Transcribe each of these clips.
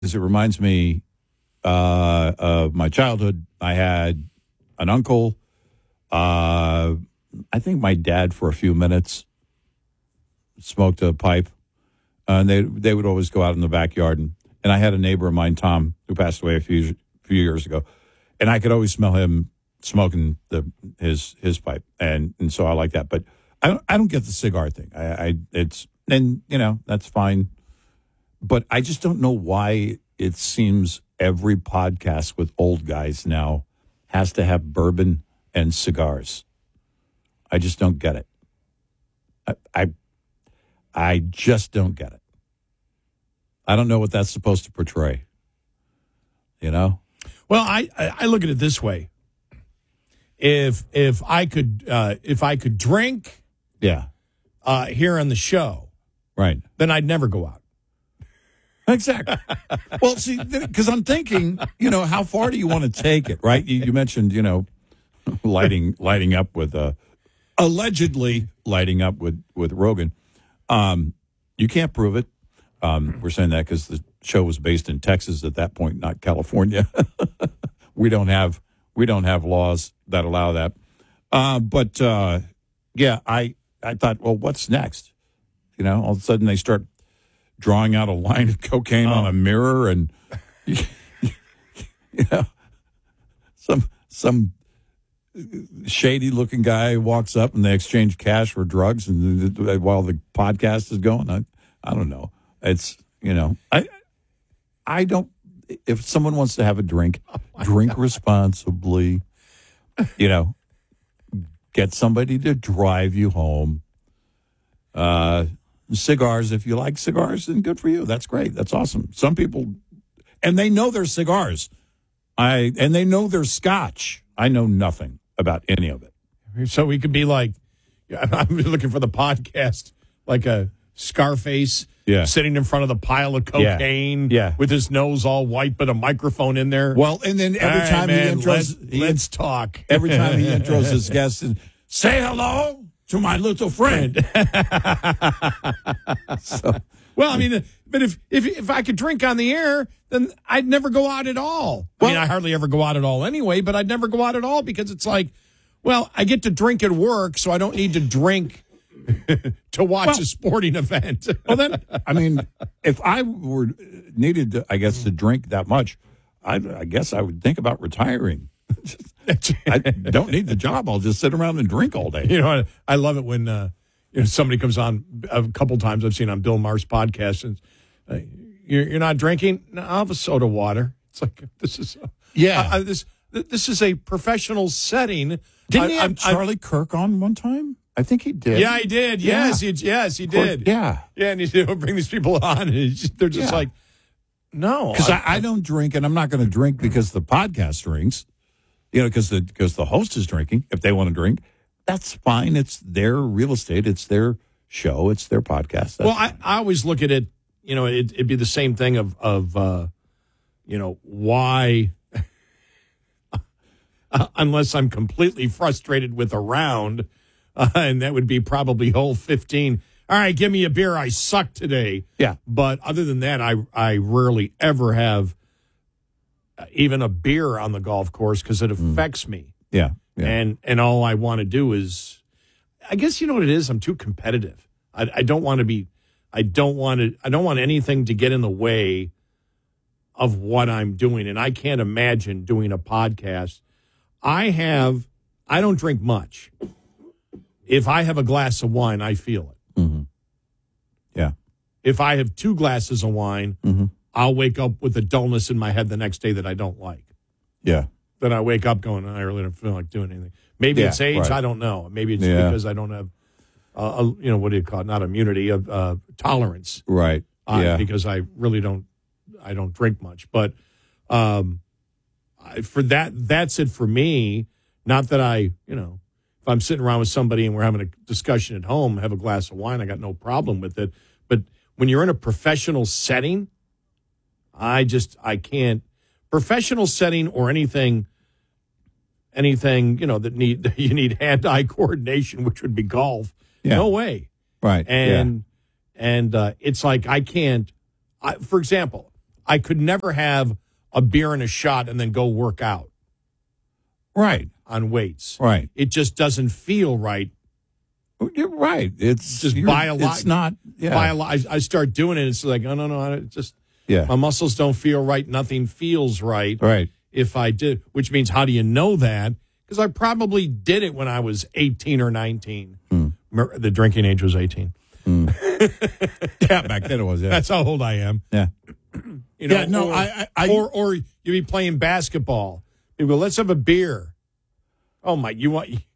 Because it reminds me of my childhood. I had an uncle. I think my dad, for a few minutes, smoked a pipe. And they would always go out in the backyard. And I had a neighbor of mine, Tom, who passed away a few years ago. And I could always smell him smoking his pipe. And so I like that. But I don't get the cigar thing. That's fine. But I just don't know why it seems every podcast with old guys now has to have bourbon and cigars. I just don't get it. I just don't get it. I don't know what that's supposed to portray. You know? Well, I look at it this way. If I could drink, yeah, here on the show, right, then I'd never go out. Exactly. Well, see, because I'm thinking, how far do you want to take it, right? You mentioned, lighting up with allegedly lighting up with Rogan. You can't prove it. We're saying that because the show was based in Texas at that point, not California. We don't have laws that allow that. But I thought, well, what's next? All of a sudden they start drawing out a line of cocaine on a mirror, and some shady looking guy walks up and they exchange cash for drugs, and while the podcast is going, I don't know. It's I don't. If someone wants to have a drink, drink responsibly. Get somebody to drive you home. Cigars, if you like cigars, then good for you. That's great. That's awesome. Some people, and they know they're cigars. And they know they're scotch. I know nothing about any of it. So we could be like, I'm looking for the podcast, like a Scarface sitting in front of the pile of cocaine with his nose all white, but a microphone in there. Well, and then every time he intros, let's talk. Every time he intros his guests, and say hello to my little friend. Well, I mean, but if I could drink on the air, then I'd never go out at all. Well, I hardly ever go out at all anyway, but I'd never go out at all because it's like, well, I get to drink at work, so I don't need to drink to watch a sporting event. Well, then, if I were needed, to drink that much, I guess I would think about retiring. I don't need the job. I'll just sit around and drink all day. I love it when somebody comes on. A couple times I've seen on Bill Maher's podcast, and you're not drinking. No, I'll have a soda water. It's like this is this is a professional setting. Didn't he have Charlie Kirk on one time? I think he did. Yeah, he did. Yes, he did. Yeah, and you bring these people on, and they're just like, no, because I don't drink, and I'm not going to drink because the podcast drinks. Because the host is drinking. If they want to drink, that's fine. It's their real estate. It's their show. It's their podcast. I always look at it. It'd be the same thing of why, unless I'm completely frustrated with a round, and that would be probably hole 15. All right, give me a beer. I suck today. Yeah. But other than that, I rarely ever have even a beer on the golf course because it affects me. Yeah. And all I want to do is, I guess you know what it is? I'm too competitive. I don't want to be, I don't want anything to get in the way of what I'm doing. And I can't imagine doing a podcast. I don't drink much. If I have a glass of wine, I feel it. Mm-hmm. Yeah. If I have 2 glasses of wine, I'll wake up with a dullness in my head the next day that I don't like. Yeah. Then I wake up going, I really don't feel like doing anything. Maybe it's age. Right. I don't know. Maybe it's because I don't have, what do you call it? Not immunity, tolerance. Right. Because I really don't drink much. But for that's it for me. Not that if I'm sitting around with somebody and we're having a discussion at home, have a glass of wine, I got no problem with it. But when you're in a professional setting, I can't. Professional setting or anything, that you need hand-eye coordination, which would be golf. Yeah. No way. Right. And it's like I can't. For example, I could never have a beer and a shot and then go work out Right. on weights. Right. It just doesn't feel right. You're right. It's Just you're- biological. It's not. Yeah. I start doing it. It's like, oh, no, it just, Yeah. my muscles don't feel right. Nothing feels right. Right. If I did, which means how do you know that? Because I probably did it when I was 18 or 19. The drinking age was 18. Yeah. Back then it was. Yeah. That's how old I am. Yeah. You know, Yeah, no, I or you'd be playing basketball. You go, let's have a beer. Oh my, you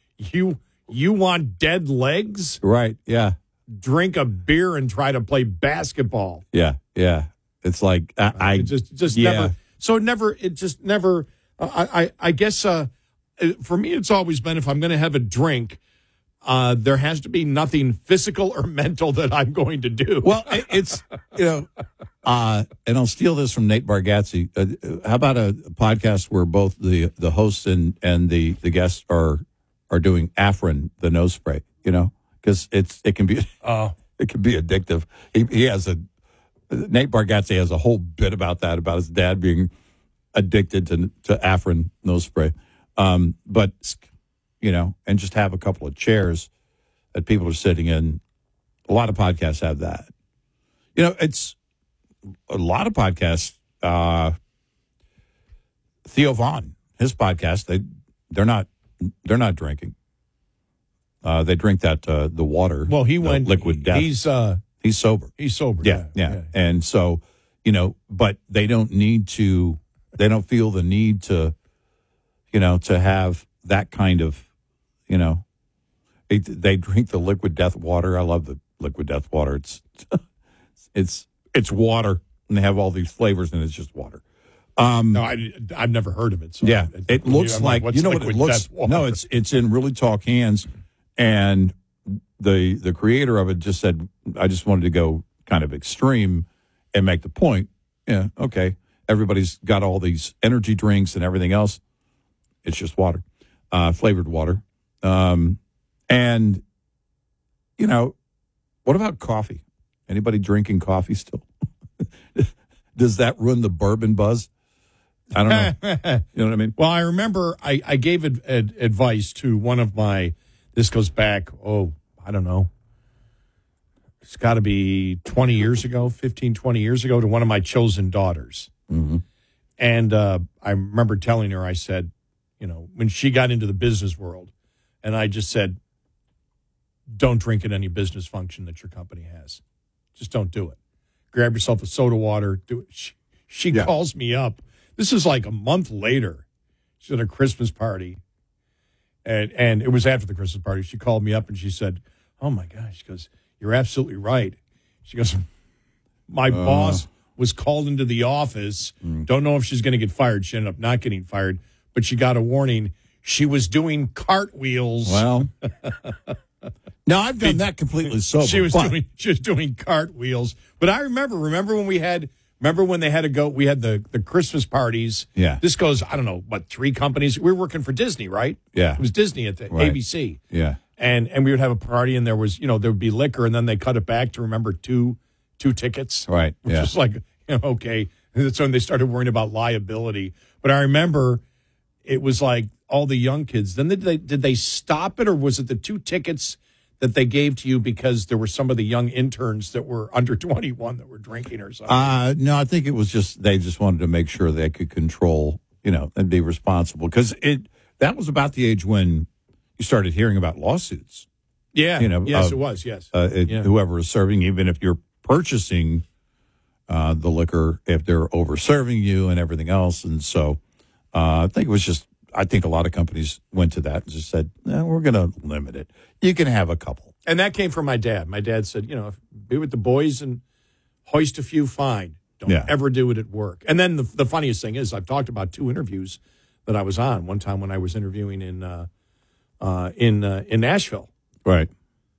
want dead legs? Right. Yeah. Drink a beer and try to play basketball. Yeah. Yeah. It's like I It just yeah. never. So it just never. I guess for me, it's always been if I'm going to have a drink, there has to be nothing physical or mental that I'm going to do. Well, it's and I'll steal this from Nate Bargatze. How about a podcast where both the hosts and the guests are doing Afrin, the nose spray? You know, because it can be it can be addictive. He has Nate Bargatze has a whole bit about that, about his dad being addicted to Afrin nose spray. But and just have a couple of chairs that people are sitting in. A lot of podcasts have that. It's a lot of podcasts. Theo Vaughn, his podcast, they're not drinking. They drink that the water. Well, he went liquid death. He's sober. He's sober. Yeah. And so but they don't need to. They don't feel the need to, to have that kind of, They drink the liquid death water. I love the liquid death water. It's water, and they have all these flavors, and it's just water. No, I've never heard of it. So Yeah, it looks I'm like what's you know what it liquid looks. death water? No, it's in really tall cans, and the creator of it just said, "I just wanted to go kind of extreme and make the point." Yeah, okay. Everybody's got all these energy drinks and everything else. It's just water, flavored water. And, what about coffee? Anybody drinking coffee still? Does that ruin the bourbon buzz? I don't know. You know what I mean? Well, I remember I gave advice to one of my, this goes back, I don't know. It's got to be 20 years ago, 15, 20 years ago, to one of my chosen daughters. Mm-hmm. And I remember telling her, I said, when she got into the business world, and I just said, don't drink at any business function that your company has. Just don't do it. Grab yourself a soda water. Do it. She calls me up. This is like a month later. She's at a Christmas party. And it was after the Christmas party. She called me up and she said, oh, my gosh. She goes, you're absolutely right. She goes, my boss was called into the office. Don't know if she's going to get fired. She ended up not getting fired. But she got a warning. She was doing cartwheels. Well, now I've done that completely sober. She was doing cartwheels. But I remember when we had we had the Christmas parties. Yeah. This goes, I don't know, 3 companies. We were working for Disney, right? Yeah. It was Disney at the Right. ABC. Yeah. And we would have a party and there was, there would be liquor and then they cut it back to remember two tickets. Right. Which Yeah. was like, okay. And that's when they started worrying about liability. But I remember it was like all the young kids. Then did they stop it, or was it the 2 tickets that they gave to you because there were some of the young interns that were under 21 that were drinking or something? No, I think it was just they just wanted to make sure they could control, and be responsible, because that was about the age when you started hearing about lawsuits. Yeah. Yes, it was. Yes. Whoever is serving, even if you're purchasing the liquor, if they're over serving you and everything else, and so I think it was just. I think a lot of companies went to that and just said, no, we're going to limit it. You can have a couple. And that came from my dad. My dad said, be with the boys and hoist a few, fine. Don't ever do it at work. And then the funniest thing is I've talked about 2 interviews that I was on. One time when I was interviewing in Nashville. Right.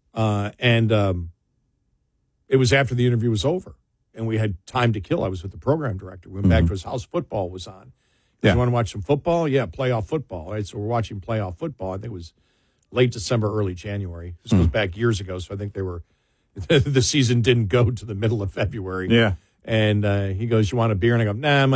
And it was after the interview was over. And we had time to kill. I was with the program director. We went back to his house. Football was on. You want to watch some football? Yeah, playoff football. All right, so we're watching playoff football. I think it was late December, early January. This was back years ago, so I think they were the season didn't go to the middle of February. Yeah. And he goes, "You want a beer?" And I go, "Nah, I'm